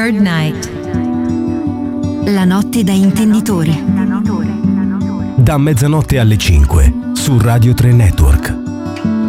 Third Night. La notte da intenditori. Da mezzanotte alle 5 su Radio 3 Network.